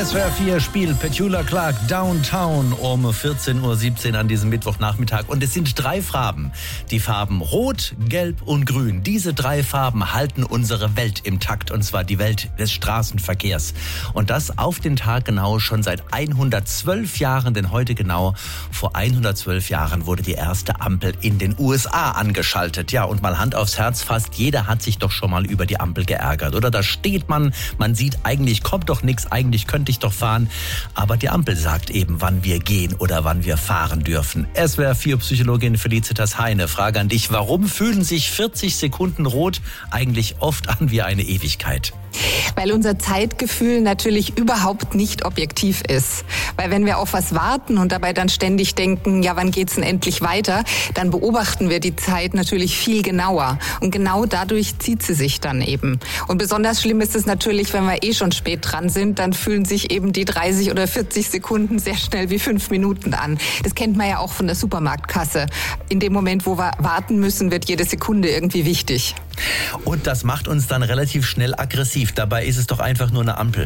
SWR 4 spielt Petula Clark Downtown um 14:17 Uhr an diesem Mittwochnachmittag. Und es sind 3 Farben. Die Farben Rot, Gelb und Grün. Diese 3 Farben halten unsere Welt im Takt. Und zwar die Welt des Straßenverkehrs. Und das auf den Tag genau schon seit 112 Jahren. Denn heute genau vor 112 Jahren wurde die erste Ampel in den USA angeschaltet. Ja, und mal Hand aufs Herz, fast jeder hat sich doch schon mal über die Ampel geärgert. Oder da steht man sieht, eigentlich kommt doch nichts, eigentlich könnte ich doch fahren. Aber die Ampel sagt eben, wann wir gehen oder wann wir fahren dürfen. SWR 4 Psychologin Felicitas Heine, Frage an dich. Warum fühlen sich 40 Sekunden rot eigentlich oft an wie eine Ewigkeit? Weil unser Zeitgefühl natürlich überhaupt nicht objektiv ist. Weil wenn wir auf was warten und dabei dann ständig denken, ja, wann geht's denn endlich weiter, dann beobachten wir die Zeit natürlich viel genauer. Und genau dadurch zieht sie sich dann eben. Und besonders schlimm ist es natürlich, wenn wir schon spät dran sind, dann fühlen sich eben die 30 oder 40 Sekunden sehr schnell wie 5 Minuten an. Das kennt man ja auch von der Supermarktkasse. In dem Moment, wo wir warten müssen, wird jede Sekunde irgendwie wichtig. Und das macht uns dann relativ schnell aggressiv. Dabei ist es doch einfach nur eine Ampel.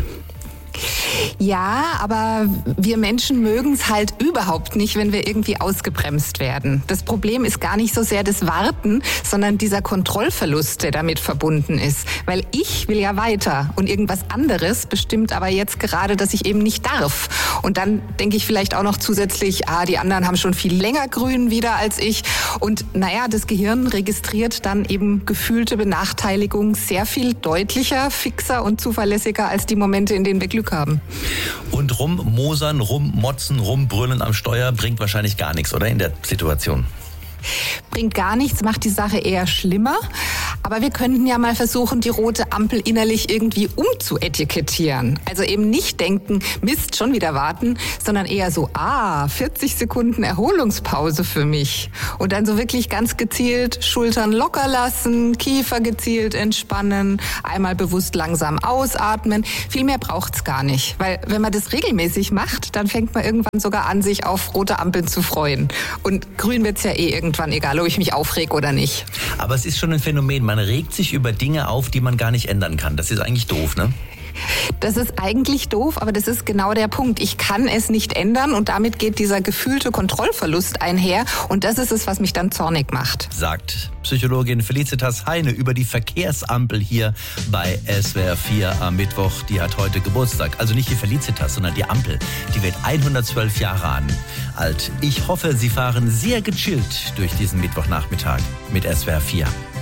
Ja, aber wir Menschen mögen es halt überhaupt nicht, wenn wir irgendwie ausgebremst werden. Das Problem ist gar nicht so sehr das Warten, sondern dieser Kontrollverlust, der damit verbunden ist. Weil ich will ja weiter und irgendwas anderes bestimmt aber jetzt gerade, dass ich eben nicht darf. Und dann denke ich vielleicht auch noch zusätzlich, die anderen haben schon viel länger grün wieder als ich. Und das Gehirn registriert dann eben gefühlte Benachteiligung sehr viel deutlicher, fixer und zuverlässiger als die Momente, in denen wir Glück haben. Und rummosern, rummotzen, rumbrüllen am Steuer bringt wahrscheinlich gar nichts, oder, in der Situation? Bringt gar nichts, macht die Sache eher schlimmer. Aber wir könnten ja mal versuchen, die rote Ampel innerlich irgendwie umzuetikettieren. Also eben nicht denken, Mist, schon wieder warten, sondern eher so, 40 Sekunden Erholungspause für mich. Und dann so wirklich ganz gezielt Schultern locker lassen, Kiefer gezielt entspannen, einmal bewusst langsam ausatmen. Viel mehr braucht's gar nicht. Weil wenn man das regelmäßig macht, dann fängt man irgendwann sogar an, sich auf rote Ampeln zu freuen. Und grün wird's ja irgendwann, egal ob ich mich aufreg oder nicht. Aber es ist schon ein Phänomen, man regt sich über Dinge auf, die man gar nicht ändern kann. Das ist eigentlich doof, ne? Das ist eigentlich doof, aber das ist genau der Punkt. Ich kann es nicht ändern und damit geht dieser gefühlte Kontrollverlust einher und das ist es, was mich dann zornig macht. Sagt Psychologin Felicitas Heine über die Verkehrsampel hier bei SWR 4 am Mittwoch. Die hat heute Geburtstag. Also nicht die Felicitas, sondern die Ampel. Die wird 112 Jahre alt. Ich hoffe, Sie fahren sehr gechillt durch diesen Mittwochnachmittag mit SWR 4.